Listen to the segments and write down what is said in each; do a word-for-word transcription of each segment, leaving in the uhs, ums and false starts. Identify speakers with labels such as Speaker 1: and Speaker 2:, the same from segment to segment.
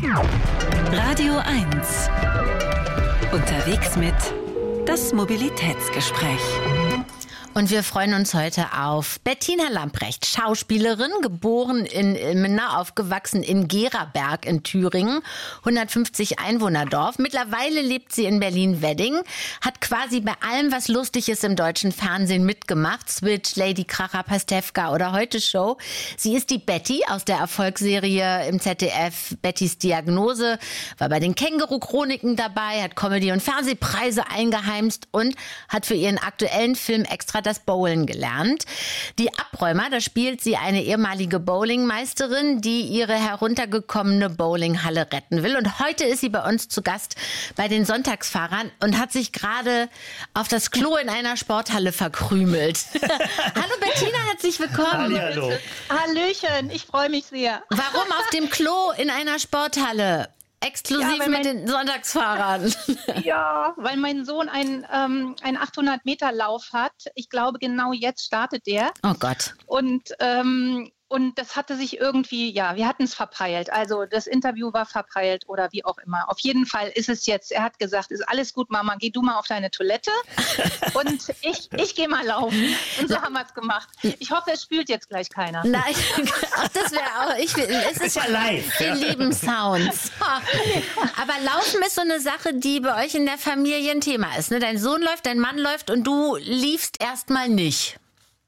Speaker 1: Radio eins. Unterwegs mit das Mobilitätsgespräch.
Speaker 2: Und wir freuen uns heute auf Bettina Lamprecht, Schauspielerin, geboren in Ilmenau, aufgewachsen in Geraberg in Thüringen, hundertfünfzig Einwohnerdorf. Mittlerweile lebt sie in Berlin-Wedding, hat quasi bei allem, was lustig ist im deutschen Fernsehen mitgemacht. Switch, Lady Kracher, Pastewka oder Heute Show. Sie ist die Betty aus der Erfolgsserie im Z D F Bettys Diagnose, war bei den Känguru-Chroniken dabei, hat Comedy- und Fernsehpreise eingeheimst und hat für ihren aktuellen Film extra das Bowlen gelernt. Die Abräumer, da spielt sie eine ehemalige Bowlingmeisterin, die ihre heruntergekommene Bowlinghalle retten will. Und heute ist sie bei uns zu Gast bei den Sonntagsfahrern und hat sich gerade auf das Klo in einer Sporthalle verkrümelt. Hallo Bettina, herzlich willkommen.
Speaker 3: Hallo.
Speaker 4: Hallöchen, ich freue mich sehr.
Speaker 2: Warum auf dem Klo in einer Sporthalle? Exklusiv
Speaker 4: Ja,
Speaker 2: mit
Speaker 4: mein,
Speaker 2: den Sonntagsfahrern.
Speaker 4: Ja, weil mein Sohn einen ähm, einen achthundert Meter Lauf hat. Ich glaube, genau jetzt startet der.
Speaker 2: Oh Gott.
Speaker 4: Und ähm, Und das hatte sich irgendwie, ja, wir hatten es verpeilt. Also das Interview war verpeilt oder wie auch immer. Auf jeden Fall ist es jetzt, er hat gesagt, ist alles gut, Mama, geh du mal auf deine Toilette und ich, ich gehe mal laufen. Und so haben wir es gemacht. Ich hoffe, es spült jetzt gleich keiner.
Speaker 2: Nein, ach, das wäre auch, ich will, es ist ja live. Wir lieben Sounds. Aber Laufen ist so eine Sache, die bei euch in der Familie ein Thema ist. Ne? Dein Sohn läuft, dein Mann läuft und du liefst erstmal nicht.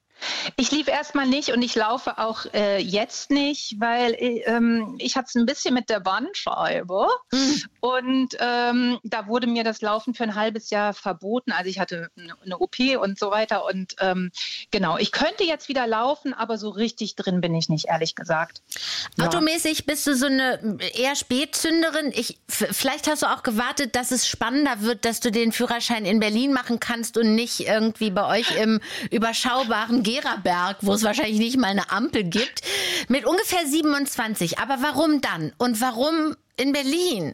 Speaker 4: Ich lief erstmal nicht und ich laufe auch äh, jetzt nicht, weil ähm, ich hatte es ein bisschen mit der Bandscheibe mhm. und ähm, da wurde mir das Laufen für ein halbes Jahr verboten. Also ich hatte eine, eine O P und so weiter und ähm, genau, ich könnte jetzt wieder laufen, aber so richtig drin bin ich nicht, ehrlich gesagt.
Speaker 2: Ja. Automäßig bist du so eine eher Spätzünderin. Ich, vielleicht hast du auch gewartet, dass es spannender wird, dass du den Führerschein in Berlin machen kannst und nicht irgendwie bei euch im überschaubaren Geraberg, wo es wahrscheinlich nicht mal eine Ampel gibt, mit ungefähr siebenundzwanzig. Aber warum dann? Und warum in Berlin?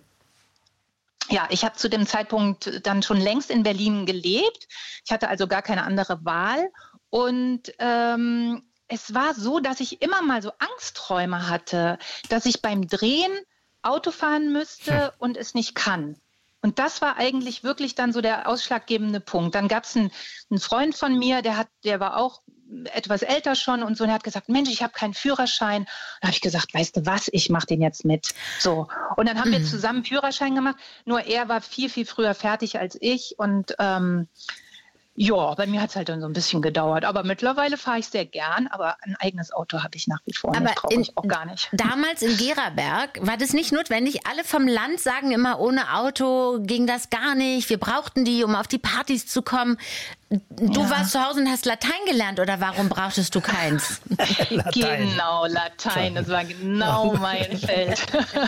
Speaker 4: Ja, ich habe zu dem Zeitpunkt dann schon längst in Berlin gelebt. Ich hatte also gar keine andere Wahl. Und ähm, es war so, dass ich immer mal so Angstträume hatte, dass ich beim Drehen Auto fahren müsste und es nicht kann. Und das war eigentlich wirklich dann so der ausschlaggebende Punkt. Dann gab es einen, einen Freund von mir, der hat, der war auch etwas älter schon und so, und er hat gesagt, Mensch, ich habe keinen Führerschein. Da habe ich gesagt, weißt du was, ich mache den jetzt mit. So. Und dann haben mhm. wir zusammen Führerschein gemacht. Nur er war viel, viel früher fertig als ich. Und ähm, ja, bei mir hat es halt dann so ein bisschen gedauert. Aber mittlerweile fahre ich sehr gern. Aber ein eigenes Auto habe ich nach wie vor nicht. Brauche ich auch gar nicht.
Speaker 2: Damals in Geraberg war das nicht notwendig. Alle vom Land sagen immer, ohne Auto ging das gar nicht. Wir brauchten die, um auf die Partys zu kommen. Du ja. warst zu Hause und hast Latein gelernt, oder warum brauchtest du keins?
Speaker 4: Latein. Genau, Latein, das war genau mein Feld.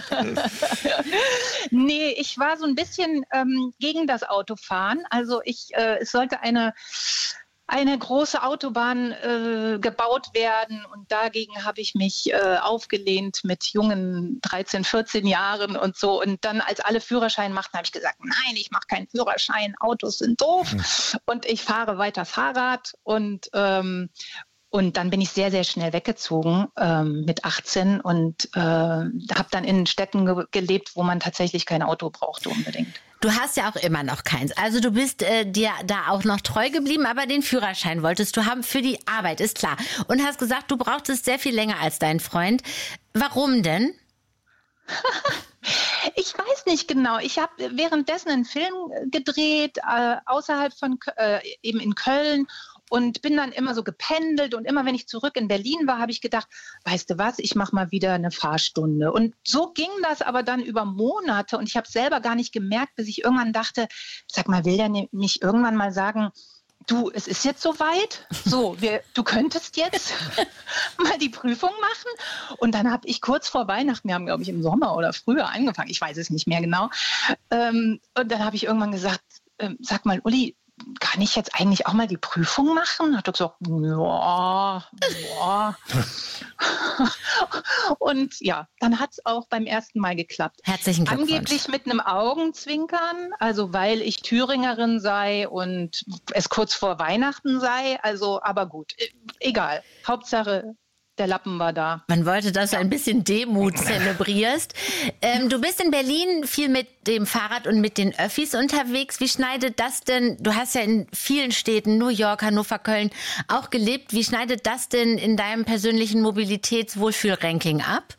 Speaker 4: Nee, ich war so ein bisschen ähm, gegen das Autofahren. Also ich, äh, es sollte eine... eine große Autobahn äh, gebaut werden und dagegen habe ich mich äh, aufgelehnt mit jungen dreizehn, vierzehn Jahren und so. Und dann, als alle Führerschein machten, habe ich gesagt, nein, ich mache keinen Führerschein, Autos sind doof. Mhm. Und ich fahre weiter Fahrrad und ähm, Und dann bin ich sehr, sehr schnell weggezogen ähm, mit achtzehn und äh, habe dann in Städten ge- gelebt, wo man tatsächlich kein Auto brauchte unbedingt.
Speaker 2: Du hast ja auch immer noch keins. Also du bist äh, dir da auch noch treu geblieben, aber den Führerschein wolltest du haben für die Arbeit, ist klar. Und hast gesagt, du brauchtest sehr viel länger als dein Freund. Warum denn?
Speaker 4: Ich weiß nicht genau. Ich habe währenddessen einen Film gedreht, äh, außerhalb von, äh, eben in Köln. Und bin dann immer so gependelt und immer, wenn ich zurück in Berlin war, habe ich gedacht, weißt du was, ich mache mal wieder eine Fahrstunde. Und so ging das aber dann über Monate und ich habe es selber gar nicht gemerkt, bis ich irgendwann dachte, sag mal, will der nicht irgendwann mal sagen, du, es ist jetzt soweit, so, wir, du könntest jetzt mal die Prüfung machen. Und dann habe ich kurz vor Weihnachten, wir haben, glaube ich, im Sommer oder früher angefangen, ich weiß es nicht mehr genau. Ähm, und dann habe ich irgendwann gesagt, ähm, sag mal, Uli, kann ich jetzt eigentlich auch mal die Prüfung machen? Hat er gesagt, ja, ja. Und ja, dann hat es auch beim ersten Mal geklappt.
Speaker 2: Herzlichen Glückwunsch.
Speaker 4: Angeblich mit einem Augenzwinkern, also weil ich Thüringerin sei und es kurz vor Weihnachten sei. Also, aber gut, egal. Hauptsache, der Lappen war da.
Speaker 2: Man wollte, dass du ein bisschen Demut zelebrierst. Ähm, du bist in Berlin viel mit dem Fahrrad und mit den Öffis unterwegs. Wie schneidet das denn, du hast ja in vielen Städten, New York, Hannover, Köln, auch gelebt. Wie schneidet das denn in deinem persönlichen Mobilitätswohlfühl-Ranking ab?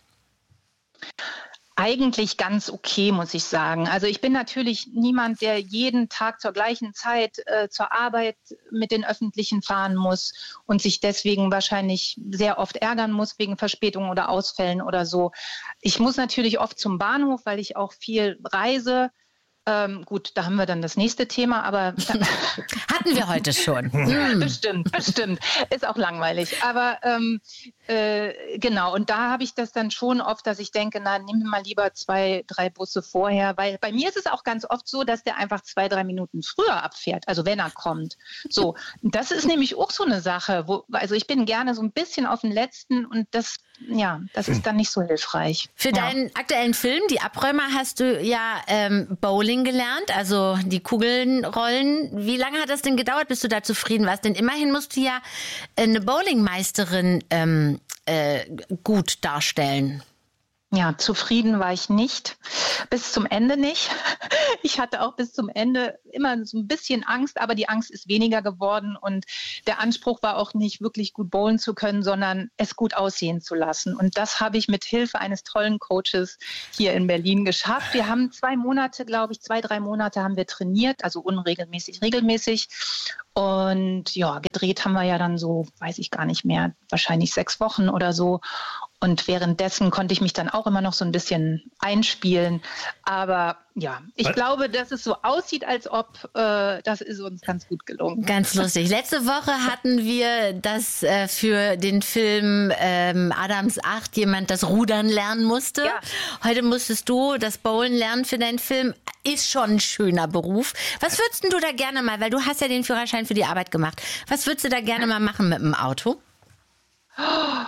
Speaker 4: Eigentlich ganz okay, muss ich sagen. Also ich bin natürlich niemand, der jeden Tag zur gleichen Zeit äh, zur Arbeit mit den Öffentlichen fahren muss und sich deswegen wahrscheinlich sehr oft ärgern muss wegen Verspätungen oder Ausfällen oder so. Ich muss natürlich oft zum Bahnhof, weil ich auch viel reise. Ähm, gut, da haben wir dann das nächste Thema, aber...
Speaker 2: Hatten wir heute schon.
Speaker 4: Hm. Bestimmt, bestimmt. Ist auch langweilig. Aber ähm, äh, genau, und da habe ich das dann schon oft, dass ich denke, na, nimm mal lieber zwei, drei Busse vorher, weil bei mir ist es auch ganz oft so, dass der einfach zwei, drei Minuten früher abfährt, also wenn er kommt. So, das ist nämlich auch so eine Sache, wo, also ich bin gerne so ein bisschen auf den Letzten und das, ja, das ist dann nicht so hilfreich.
Speaker 2: Für
Speaker 4: ja.
Speaker 2: deinen aktuellen Film, Die Abräumer, hast du ja ähm, Bowling gelernt, also die Kugeln rollen. Wie lange hat das denn gedauert, bis du da zufrieden warst? Denn immerhin musst du ja eine Bowlingmeisterin ähm, äh, gut darstellen.
Speaker 4: Ja, zufrieden war ich nicht. Bis zum Ende nicht. Ich hatte auch bis zum Ende immer so ein bisschen Angst, aber die Angst ist weniger geworden und der Anspruch war auch nicht wirklich gut bowlen zu können, sondern es gut aussehen zu lassen. Und das habe ich mit Hilfe eines tollen Coaches hier in Berlin geschafft. Wir haben zwei Monate, glaube ich, zwei, drei Monate haben wir trainiert, also unregelmäßig, regelmäßig. Und ja, gedreht haben wir ja dann so, weiß ich gar nicht mehr, wahrscheinlich sechs Wochen oder so. Und währenddessen konnte ich mich dann auch immer noch so ein bisschen einspielen. Aber ja, ich Was? glaube, dass es so aussieht, als ob äh, das ist uns ganz gut gelungen.
Speaker 2: Ganz lustig. Letzte Woche hatten wir, dass äh, für den Film ähm, Adams acht jemand das Rudern lernen musste. Ja. Heute musstest du das Bowlen lernen für deinen Film. Ist schon ein schöner Beruf. Was würdest du da gerne mal, weil du hast ja den Führerschein für die Arbeit gemacht, was würdest du da gerne mal machen mit dem Auto?
Speaker 4: Oh.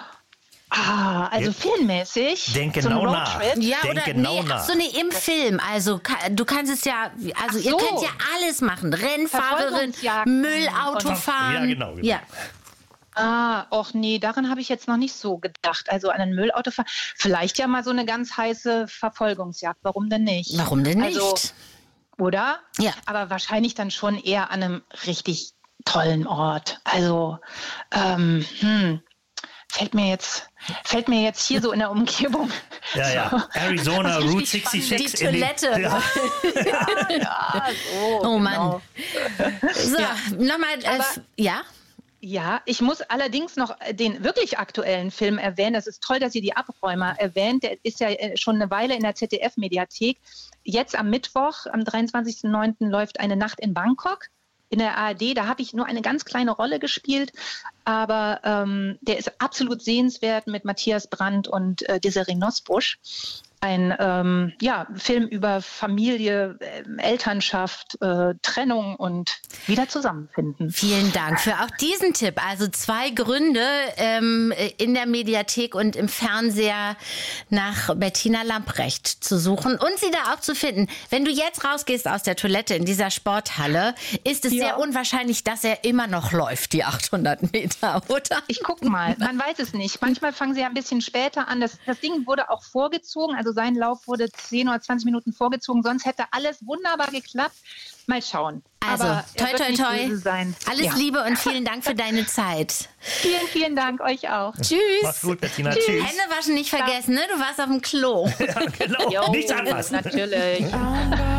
Speaker 4: Ah, also filmmäßig.
Speaker 3: Denk genau so nach.
Speaker 2: Ja,
Speaker 3: Denk
Speaker 2: oder
Speaker 3: genau
Speaker 2: nee,
Speaker 3: nach.
Speaker 2: ach so, nee, im Film. Also du kannst es ja, also
Speaker 4: ach
Speaker 2: ihr
Speaker 4: so.
Speaker 2: könnt ja alles machen. Rennfahrerin, Müllauto fahren.
Speaker 3: Ja, genau. genau.
Speaker 2: Ja.
Speaker 4: Ah, och nee, daran habe ich jetzt noch nicht so gedacht. Also an ein Müllauto fahren. Vielleicht ja mal so eine ganz heiße Verfolgungsjagd. Warum denn nicht?
Speaker 2: Warum denn nicht?
Speaker 4: Also, oder?
Speaker 2: Ja.
Speaker 4: Aber wahrscheinlich dann schon eher an einem richtig tollen Ort. Also, ähm, hm. Fällt mir jetzt, fällt mir jetzt hier so in der Umgebung.
Speaker 3: Ja,
Speaker 4: so.
Speaker 3: ja. Arizona, Route sechsundsechzig.
Speaker 2: Die Toilette.
Speaker 3: In den, ja.
Speaker 4: ja, ja, so.
Speaker 2: Oh Mann.
Speaker 4: Genau.
Speaker 2: So, ja. nochmal, äh, ja?
Speaker 4: Ja, ich muss allerdings noch den wirklich aktuellen Film erwähnen. Das ist toll, dass ihr die Abräumer erwähnt. Der ist ja schon eine Weile in der Z D F-Mediathek. Jetzt am Mittwoch, am dreiundzwanzigsten neunten läuft Eine Nacht in Bangkok. In der A R D, da habe ich nur eine ganz kleine Rolle gespielt, aber ähm, der ist absolut sehenswert mit Matthias Brandt und äh, Desiree Nosbusch. Ein ähm, ja, Film über Familie, äh, Elternschaft, äh, Trennung und wieder zusammenfinden.
Speaker 2: Vielen Dank für auch diesen Tipp. Also zwei Gründe ähm, in der Mediathek und im Fernseher nach Bettina Lamprecht zu suchen und sie da auch zu finden. Wenn du jetzt rausgehst aus der Toilette in dieser Sporthalle, ist es ja. sehr unwahrscheinlich, dass er immer noch läuft, die achthundert Meter, oder?
Speaker 4: Ich guck mal, man weiß es nicht. Manchmal fangen sie ja ein bisschen später an. Das, das Ding wurde auch vorgezogen, also sein Lauf wurde zehn oder zwanzig Minuten vorgezogen, sonst hätte alles wunderbar geklappt. Mal schauen.
Speaker 2: Also,
Speaker 4: Aber
Speaker 2: toi, toi, toi. Alles ja. Liebe und vielen Dank für deine Zeit.
Speaker 4: Vielen, vielen Dank euch auch.
Speaker 2: Tschüss.
Speaker 3: Mach's gut, Bettina.
Speaker 2: Tschüss.
Speaker 3: Tschüss.
Speaker 2: Hände waschen nicht vergessen, ne? Du warst auf dem Klo.
Speaker 3: Ja, genau.
Speaker 4: Jo,
Speaker 3: Nichts anfassen.
Speaker 4: Natürlich.